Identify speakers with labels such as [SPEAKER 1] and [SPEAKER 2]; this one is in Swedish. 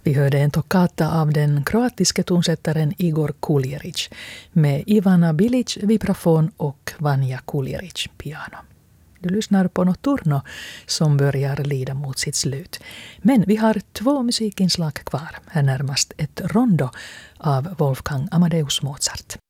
[SPEAKER 1] Vi hörde en toccata av den kroatiske tonsättaren Igor Kuljerić med Ivana Bilić vibrafon och Vanja Kuljerić piano. Du lyssnar på Notturno som börjar lida mot sitt slut. Men vi har 2 musikinslag kvar. Här närmast ett rondo av Wolfgang Amadeus Mozart.